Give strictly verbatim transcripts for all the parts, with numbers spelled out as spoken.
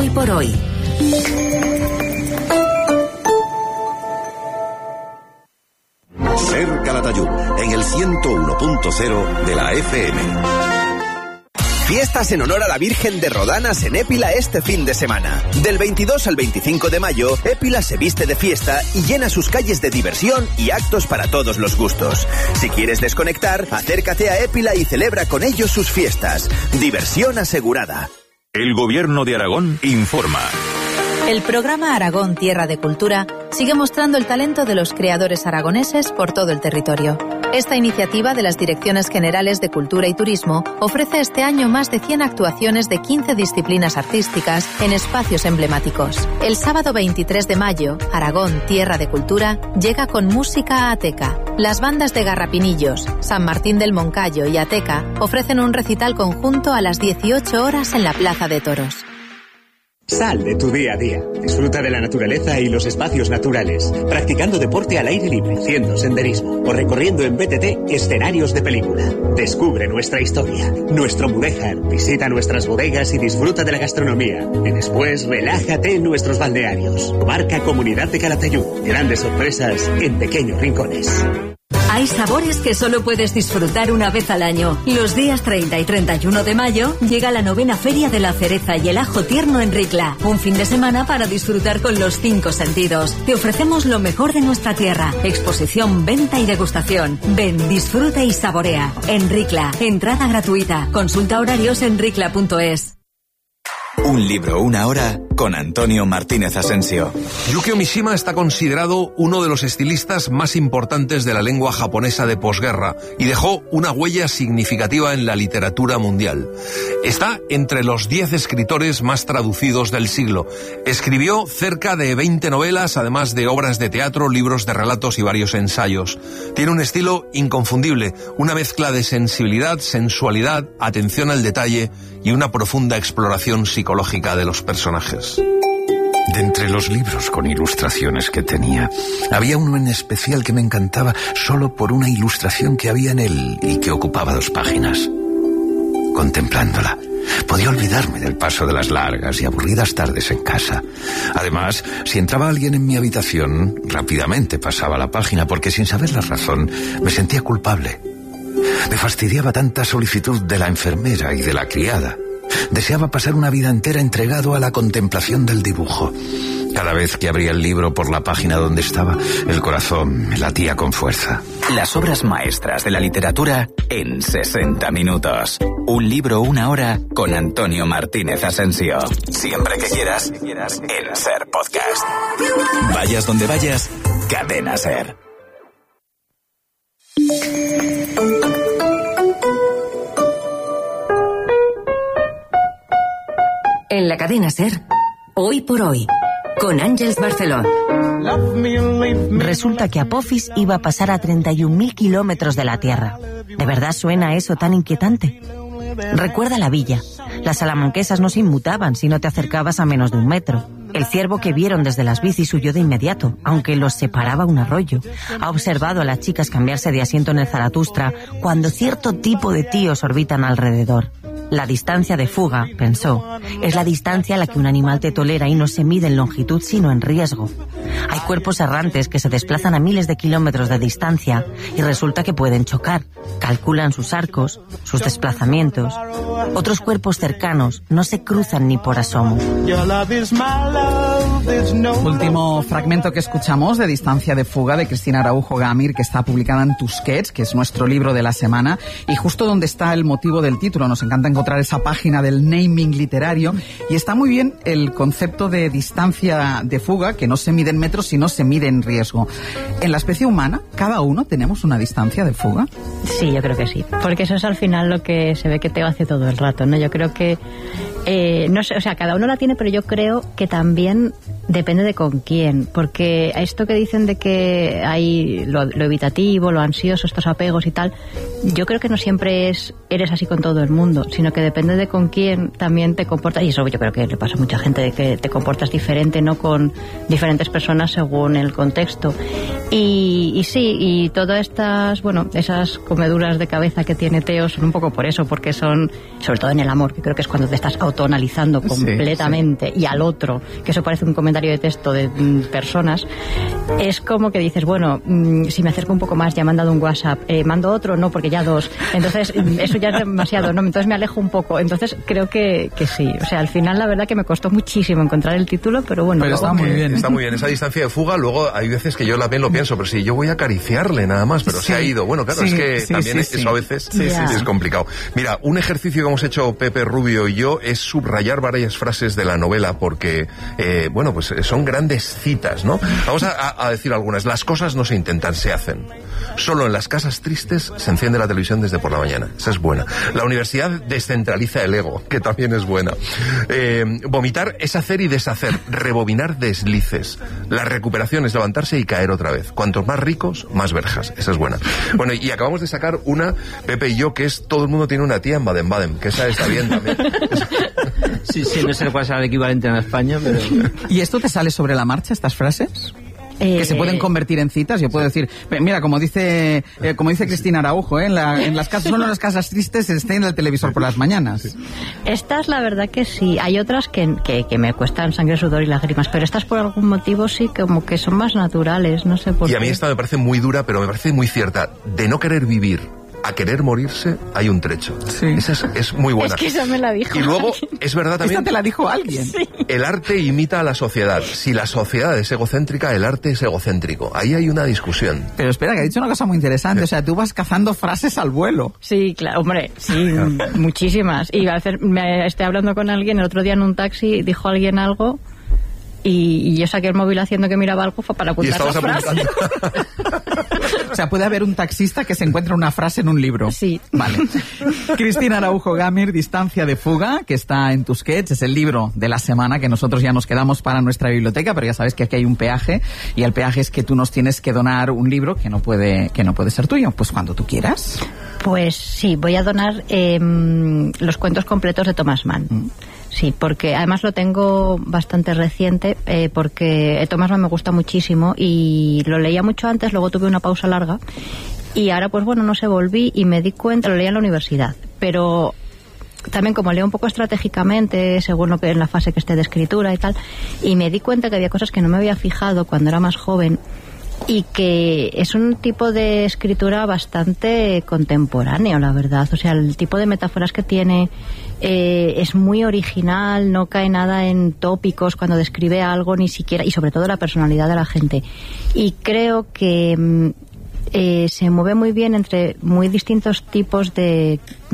Hoy por hoy. Ser Calatayud, en el ciento uno punto cero de la F M. Fiestas en honor a la Virgen de Rodanas en Épila este fin de semana. Del veintidós al veinticinco de mayo, Épila se viste de fiesta y llena sus calles de diversión y actos para todos los gustos. Si quieres desconectar, acércate a Épila y celebra con ellos sus fiestas. Diversión asegurada. El Gobierno de Aragón informa. El programa Aragón Tierra de Cultura sigue mostrando el talento de los creadores aragoneses por todo el territorio. Esta iniciativa de las Direcciones Generales de Cultura y Turismo ofrece este año más de cien actuaciones de quince disciplinas artísticas en espacios emblemáticos. El sábado veintitrés de mayo, Aragón Tierra de Cultura llega con música a Ateca. Las bandas de Garrapinillos, San Martín del Moncayo y Ateca ofrecen un recital conjunto a las dieciocho horas en la Plaza de Toros. Sal de tu día a día. Disfruta de la naturaleza y los espacios naturales, practicando deporte al aire libre, haciendo senderismo o recorriendo en B T T escenarios de película. Descubre nuestra historia, nuestro Mudéjar, visita nuestras bodegas y disfruta de la gastronomía. Y después relájate en nuestros balnearios. Marca Comunidad de Calatayud. Grandes sorpresas en pequeños rincones. Hay sabores que solo puedes disfrutar una vez al año. Los días treinta y treinta y uno de mayo llega la novena Feria de la Cereza y el Ajo Tierno en Ricla. Un fin de semana para disfrutar con los cinco sentidos. Te ofrecemos lo mejor de nuestra tierra. Exposición, venta y degustación. Ven, disfruta y saborea. En Ricla. Entrada gratuita. Consulta horarios en ricla punto es. Un libro, una hora, con Antonio Martínez Asensio. Yukio Mishima está considerado uno de los estilistas más importantes de la lengua japonesa de posguerra y dejó una huella significativa en la literatura mundial. Está entre los diez escritores más traducidos del siglo. Escribió cerca de veinte novelas, además de obras de teatro, libros de relatos y varios ensayos. Tiene un estilo inconfundible, una mezcla de sensibilidad, sensualidad, atención al detalle y una profunda exploración psicológica de los personajes. De entre los libros con ilustraciones que tenía, había uno en especial que me encantaba solo por una ilustración que había en él y que ocupaba dos páginas. Contemplándola, podía olvidarme del paso de las largas y aburridas tardes en casa. Además, si entraba alguien en mi habitación, rápidamente pasaba la página porque sin saber la razón me sentía culpable. Me fastidiaba tanta solicitud de la enfermera y de la criada. Deseaba pasar una vida entera entregado a la contemplación del dibujo. Cada vez que abría el libro por la página donde estaba, el corazón me latía con fuerza. Las obras maestras de la literatura en sesenta minutos. Un libro, una hora, con Antonio Martínez Asensio. Siempre que quieras, en Ser Podcast. Vayas donde vayas, Cadena Ser. En la cadena Ser, Hoy por Hoy, con Ángeles Barceló. Resulta que Apophis iba a pasar a treinta y un mil kilómetros de la Tierra. ¿De verdad suena eso tan inquietante? Recuerda la villa. Las salamanquesas no se inmutaban si no te acercabas a menos de un metro. El ciervo que vieron desde las bicis huyó de inmediato, aunque los separaba un arroyo. Ha observado a las chicas cambiarse de asiento en el Zaratustra cuando cierto tipo de tíos orbitan alrededor. La distancia de fuga, pensó, es la distancia a la que un animal te tolera y no se mide en longitud sino en riesgo. Hay cuerpos errantes que se desplazan a miles de kilómetros de distancia y resulta que pueden chocar. Calculan sus arcos, sus desplazamientos. Otros cuerpos cercanos no se cruzan ni por asomo. Último fragmento que escuchamos de Distancia de Fuga de Cristina Araujo Gamir, que está publicada en Tusquets, que es nuestro libro de la semana, y justo donde está el motivo del título. Nos encanta encontrar esa página del naming literario y está muy bien el concepto de distancia de fuga, que no se mide en metros sino se mide en riesgo. En la especie humana, cada uno tenemos una distancia de fuga. Sí, yo creo que sí, porque eso es al final lo que se ve que te hace todo el rato, ¿no? Yo creo que, eh, no sé, o sea, cada uno la tiene, pero yo creo que también Depende de con quién, porque esto que dicen de que hay lo, lo evitativo, lo ansioso, estos apegos y tal, yo creo que no siempre es eres así con todo el mundo, sino que depende de con quién también te comportas, y eso yo creo que le pasa a mucha gente, de que te comportas diferente, ¿no?, con diferentes personas según el contexto. Y, y sí, y todas estas, bueno, esas comeduras de cabeza que tiene Teo son un poco por eso, porque son, sobre todo en el amor, que creo que es cuando te estás autoanalizando completamente, sí, sí. Y al otro, que eso parece un comentario de texto de mm, personas, es como que dices, bueno, mm, si me acerco un poco más, ya me han dado un WhatsApp, eh, mando otro, no, porque ya dos, entonces eso ya es demasiado, no, entonces me alejo un poco, entonces creo que, que sí, o sea, al final la verdad que me costó muchísimo encontrar el título, pero bueno. Pero está muy bien, está muy bien, esa distancia de fuga, luego hay veces que yo también lo pienso, pero si yo voy a acariciarle nada más, pero sí, se ha ido, bueno, claro, sí, es que sí, también sí, eso sí. a veces sí, sí, es complicado. Mira, un ejercicio que hemos hecho Pepe Rubio y yo es subrayar varias frases de la novela, porque, eh, bueno, pues son grandes citas, ¿no? Vamos a, a decir algunas. Las cosas no se intentan, se hacen. Solo en las casas tristes se enciende la televisión desde por la mañana. Esa es buena. La universidad descentraliza el ego, que también es buena. Eh, vomitar es hacer y deshacer. Rebobinar deslices. La recuperación es levantarse y caer otra vez. Cuantos más ricos, más verjas. Esa es buena. Bueno, y acabamos de sacar una, Pepe y yo, que es todo el mundo tiene una tía en Baden-Baden, que esa está bien también. Sí, sí, no sé cuál será el equivalente en España, pero... ¿Y esto te sale sobre la marcha, estas frases? Eh, que se pueden convertir en citas. Yo puedo decir, mira, como dice eh, como dice Cristina Araujo, ¿eh? en, la, en las casas, solo en las casas tristes se enciende el televisor por las mañanas. Estas, la verdad que sí. Hay otras que, que, que me cuestan sangre, sudor y lágrimas, pero estas por algún motivo sí como que son más naturales, no sé por qué. Y a mí esta me parece muy dura, pero me parece muy cierta. De no querer vivir a querer morirse hay un trecho. Sí. Esa es, es muy buena. Es que esa me la dijo Y luego, alguien. Es verdad también... Esta te la dijo alguien. Sí. El arte imita a la sociedad. Si la sociedad es egocéntrica, el arte es egocéntrico. Ahí hay una discusión. Pero espera, que ha dicho una cosa muy interesante. O sea, tú vas cazando frases al vuelo. Sí, claro, hombre, sí, muchísimas. Y a veces me estoy hablando con alguien, el otro día en un taxi dijo alguien algo... Y, y yo saqué el móvil haciendo que miraba algo para apuntar las frases. O sea, puede haber un taxista que se encuentra una frase en un libro. Sí. Vale. Cristina Araujo Gamir, Distancia de fuga, que está en Tusquets, es el libro de la semana que nosotros ya nos quedamos para nuestra biblioteca, pero ya sabes que aquí hay un peaje, y el peaje es que tú nos tienes que donar un libro que no puede, que no puede ser tuyo. Pues cuando tú quieras. Pues sí, voy a donar eh, los cuentos completos de Thomas Mann. Mm. Sí, porque además lo tengo bastante reciente, eh, porque Thomas Mann me gusta muchísimo y lo leía mucho antes, luego tuve una pausa larga y ahora pues bueno, no sé, volví y me di cuenta, lo leía en la universidad, pero también como leo un poco estratégicamente, según lo que en la fase que esté de escritura y tal, y me di cuenta que había cosas que no me había fijado cuando era más joven, y que es un tipo de escritura bastante contemporáneo, la verdad. O sea, el tipo de metáforas que tiene eh, es muy original, no cae nada en tópicos cuando describe algo, ni siquiera, y sobre todo la personalidad de la gente. Y creo que eh, se mueve muy bien entre muy distintos tipos de,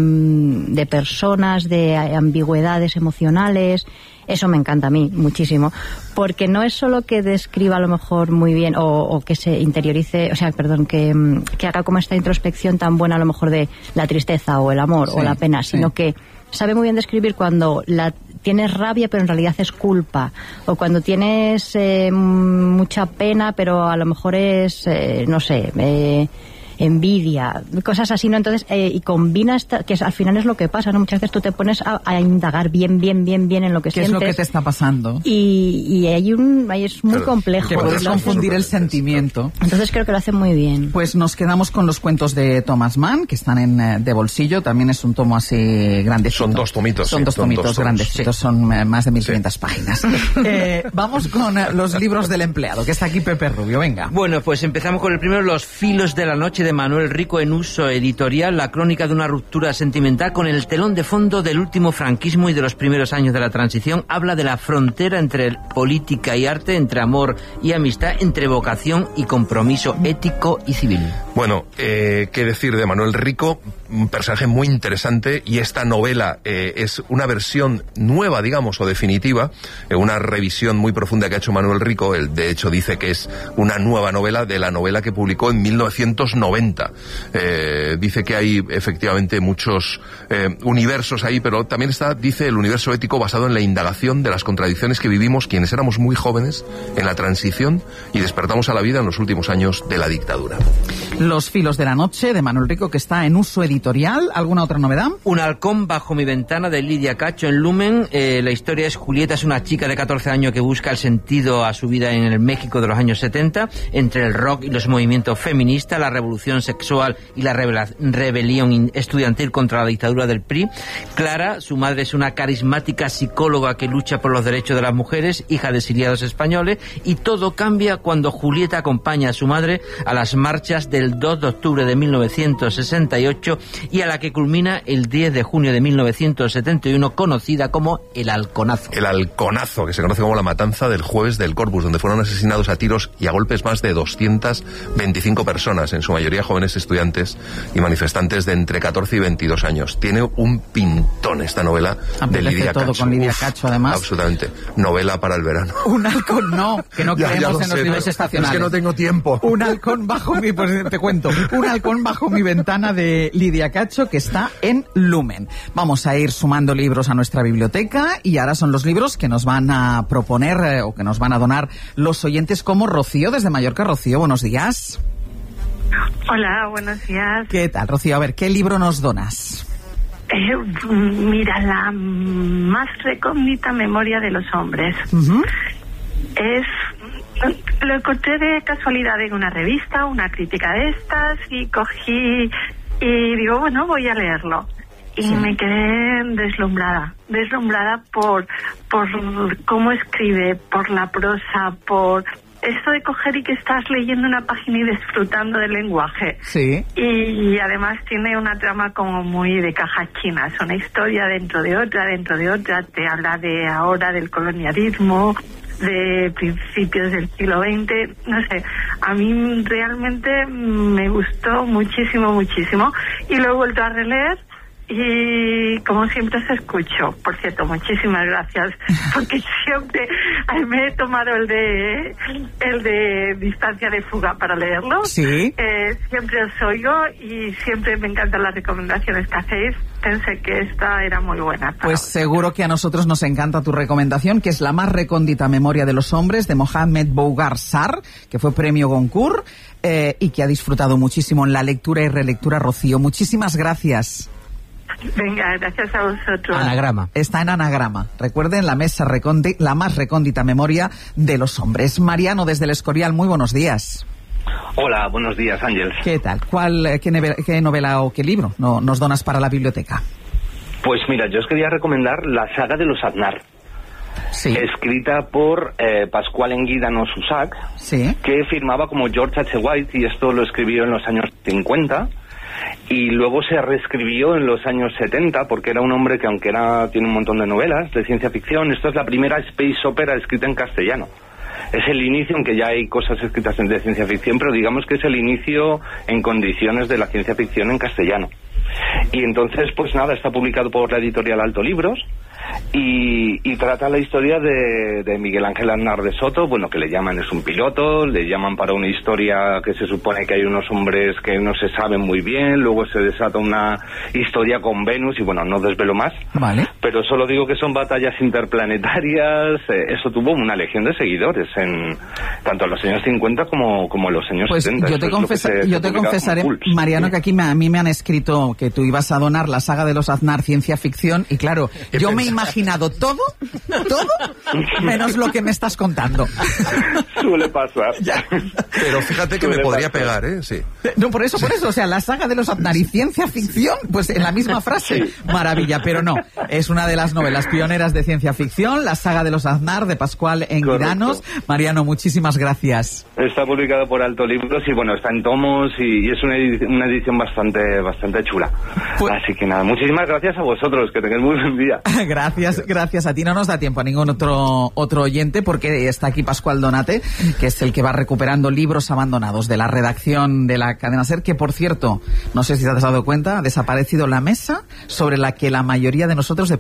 de personas, de ambigüedades emocionales. Eso me encanta a mí muchísimo, porque no es solo que describa a lo mejor muy bien o, o que se interiorice, o sea, perdón, que, que haga como esta introspección tan buena a lo mejor de la tristeza o el amor sí, o la pena, sino sí. que sabe muy bien describir cuando la tienes rabia pero en realidad es culpa, o cuando tienes eh, mucha pena pero a lo mejor es, eh, no sé, eh, envidia, cosas así, ¿no? Entonces, eh, y combina esta, que es, al final es lo que pasa, ¿no? Muchas veces tú te pones a, a indagar bien, bien, bien, bien en lo que ¿Qué sientes. ¿Qué es lo que te está pasando? Y, y hay un, ahí es muy Pero, complejo. Que puedes confundir el sentimiento. Entonces creo que lo hacen muy bien. Pues nos quedamos con los cuentos de Thomas Mann, que están en de bolsillo, también es un tomo así grandecito. Son dos tomitos. Son sí, dos son tomitos dos grandecitos, sí. Son eh, más de mil quinientas sí. páginas. eh, vamos con eh, los libros del empleado, que está aquí Pepe Rubio, venga. Bueno, pues empezamos con el primero, Los filos de la noche, de Manuel Rico, en uso editorial, la crónica de una ruptura sentimental con el telón de fondo del último franquismo y de los primeros años de la transición. Habla de la frontera entre política y arte, entre amor y amistad, entre vocación y compromiso ético y civil. Bueno, eh, qué decir de Manuel Rico, un personaje muy interesante, y esta novela eh, es una versión nueva, digamos, o definitiva, eh, una revisión muy profunda que ha hecho Manuel Rico. Él, de hecho, dice que es una nueva novela de la novela que publicó en mil novecientos noventa noventa. Eh, dice que hay efectivamente muchos eh, universos ahí, pero también está, dice, el universo ético basado en la indagación de las contradicciones que vivimos quienes éramos muy jóvenes en la transición y despertamos a la vida en los últimos años de la dictadura. Los filos de la noche, de Manuel Rico, que está en uso editorial. ¿Alguna otra novedad? Un halcón bajo mi ventana, de Lidia Cacho, en Lumen. Eh, la historia es: Julieta es una chica de catorce años que busca el sentido a su vida en el México de los años setenta, entre el rock y los movimientos feministas, la revolución sexual y la rebela- rebelión estudiantil contra la dictadura del P R I. Clara, su madre, es una carismática psicóloga que lucha por los derechos de las mujeres, hija de exiliados españoles, y todo cambia cuando Julieta acompaña a su madre a las marchas del dos de octubre de mil novecientos sesenta y ocho y a la que culmina el diez de junio de mil novecientos setenta y uno, conocida como el Halconazo. El Halconazo, que se conoce como la matanza del jueves del Corpus, donde fueron asesinados a tiros y a golpes más de doscientas veinticinco personas, en su mayoría jóvenes estudiantes y manifestantes de entre catorce y veintidós años. Tiene un pintón esta novela de Lidia todo Cacho. con Lidia Uf, Cacho, además. Absolutamente. Novela para el verano. Un halcón, no, que no Ya, creemos ya lo en los sé, libros no, estacionales. es que no tengo tiempo. Un halcón bajo mi, pues te cuento, un halcón bajo mi ventana, de Lidia Cacho, que está en Lumen. Vamos a ir sumando libros a nuestra biblioteca y ahora son los libros que nos van a proponer eh, o que nos van a donar los oyentes, como Rocío desde Mallorca. Rocío, buenos días. Hola, buenos días. ¿Qué tal, Rocío? A ver, ¿qué libro nos donas? Eh, mira, la más recóndita memoria de los hombres. Uh-huh. Es... Lo encontré de casualidad en una revista, una crítica de estas, y cogí y digo, bueno, voy a leerlo. Y sí. me quedé deslumbrada, deslumbrada por, por cómo escribe, por la prosa, por esto de coger y que estás leyendo una página y disfrutando del lenguaje. Sí. Y además tiene una trama como muy de cajas chinas, una historia dentro de otra, dentro de otra, te habla de ahora del colonialismo, de principios del siglo veinte, no sé, a mí realmente me gustó muchísimo, muchísimo, y lo he vuelto a releer y como siempre os escucho. Por cierto, muchísimas gracias, porque siempre me he tomado el de el de Distancia de Fuga para leerlo. Sí. Eh, siempre os oigo y siempre me encantan las recomendaciones que hacéis. Pensé que esta era muy buena. Pues seguro que a nosotros nos encanta tu recomendación, que es La más recóndita memoria de los hombres, de Mohamed Bougar Sarr, que fue premio Goncourt eh, y que ha disfrutado muchísimo en la lectura y relectura. Rocío, muchísimas gracias. Venga, gracias a vosotros. Anagrama. Está en Anagrama. Recuerden, la mesa recondi- la más recóndita memoria de los hombres. Mariano, desde el Escorial, muy buenos días. Hola, buenos días, Ángel. ¿Qué tal? ¿Cuál, eh, qué, neve- qué novela o qué libro no, nos donas para la biblioteca? Pues mira, yo os quería recomendar la saga de los Aznar. Sí. Escrita por eh, Pascual Enguídano Susac, sí. que firmaba como George H. White, y esto lo escribió en los años cincuenta. Y luego se reescribió en los años setenta, porque era un hombre que, aunque era tiene un montón de novelas de ciencia ficción, esto es la primera space opera escrita en castellano. Es el inicio, aunque ya hay cosas escritas de ciencia ficción, pero digamos que es el inicio en condiciones de la ciencia ficción en castellano. Y entonces, pues nada, está publicado por la editorial Alto Libros, y, y trata la historia de, de Miguel Ángel Aznar de Soto, bueno, que le llaman, es un piloto, le llaman para una historia que se supone que hay unos hombres que no se saben muy bien, luego se desata una historia con Venus, y bueno, no desvelo más, vale. Pero solo digo que son batallas interplanetarias, eh, eso tuvo una legión de seguidores, en tanto en los años cincuenta como, como en los años pues setenta. Yo te, confesa- se, yo se te confesaré, Mariano, que aquí me, a mí me han escrito que tú ibas a donar la saga de los Aznar ciencia ficción, y claro, yo me he imaginado todo, todo, menos lo que me estás contando. Suele pasar. Ya. Pero fíjate que Suele me podría pasar. pegar, ¿eh? Sí. No, por eso, por eso, o sea, la saga de los Aznar y ciencia ficción, pues en la misma frase, sí. Maravilla, pero no, es una de las novelas pioneras de ciencia ficción, la saga de los Aznar, de Pascual Enguídanos. Mariano, muchísimas gracias. Está publicado por Alto Libros y bueno, está en tomos y, y es una edición, una edición bastante, bastante chula. Pues, así que nada, muchísimas gracias a vosotros, que tengáis muy buen día. Gracias, gracias a ti. No nos da tiempo a ningún otro otro oyente, porque está aquí Pascual Donate, que es el que va recuperando libros abandonados de la redacción de la cadena SER, que por cierto, no sé si te has dado cuenta, ha desaparecido la mesa sobre la que la mayoría de nosotros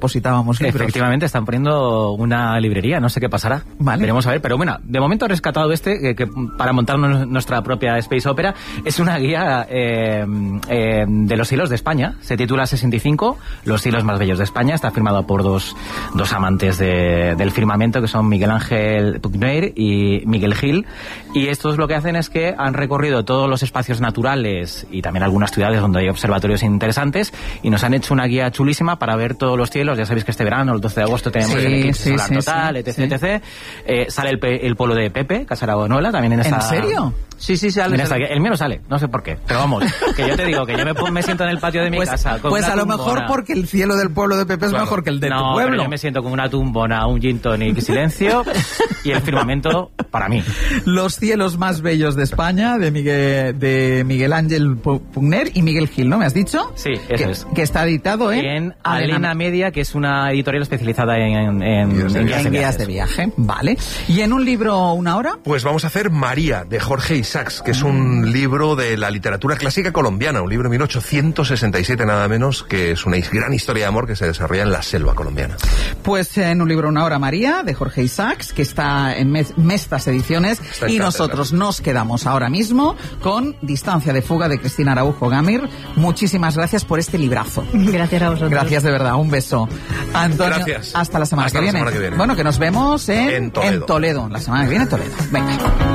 depositábamos libros. Efectivamente, están poniendo una librería, no sé qué pasará. Vale. Veremos a ver, pero bueno, de momento he rescatado este, que, que para montarnos nuestra propia Space Opera, es una guía eh, eh, de los hilos de España, se titula sesenta y cinco, los hilos más bellos de España, está firmado por dos, dos amantes de, del firmamento, que son Miguel Ángel Pugner y Miguel Gil, y estos lo que hacen es que han recorrido todos los espacios naturales y también algunas ciudades donde hay observatorios interesantes, y nos han hecho una guía chulísima para ver todos los cielos. Ya sabéis que este verano, el doce de agosto, tenemos sí, el eclipse sí, solar sí, total, sí, etc, sí. etcétera. Eh, sale el, pe- el pueblo de Pepe, Casaragonuela, también en esta... ¿En serio? Sí, sí, sale. En esta, el mío no sale, no sé por qué, pero vamos, que yo te digo que yo me, me siento en el patio de mi pues, casa con Pues una a lo tumbona. mejor porque el cielo del pueblo de Pepe es Claro. mejor que el de no, tu pueblo. Pero yo me siento con una tumbona, un gin tonic y silencio y el firmamento para mí. Los cielos más bellos de España, de Miguel, de Miguel Ángel Pugner y Miguel Gil, ¿no me has dicho? Sí, eso que, es. Que está editado en... En Alena Media, que es una editorial especializada en, en, en, Guías de en viaje. En guías de viaje, vale. ¿Y en un libro una hora? Pues vamos a hacer María, de Jorge Isaacs, que es un libro de la literatura clásica colombiana, un libro de mil ochocientos sesenta y siete nada menos, que es una gran historia de amor que se desarrolla en la selva colombiana. Pues en un libro una hora, María, de Jorge Isaacs, que está en Mes- Mestas Ediciones, Está en y cátedra. nosotros nos quedamos ahora mismo con Distancia de fuga de Cristina Araujo Gamir. Muchísimas gracias por este librazo. Gracias a vosotros. Gracias de verdad, un beso. Antonio, Gracias. hasta la semana, Hasta que, la viene. semana que viene. Bueno, que nos vemos en, En Toledo. en Toledo. La semana que viene, Toledo. Venga.